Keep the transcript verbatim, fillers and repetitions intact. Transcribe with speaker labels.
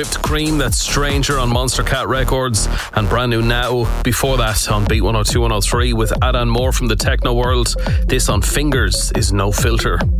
Speaker 1: Whipped Cream, that's Stranger on Monster Cat Records, and brand new now. Before that on Beat one oh two one oh three with Adan Moore from the techno world. This on Fingers is No Filter.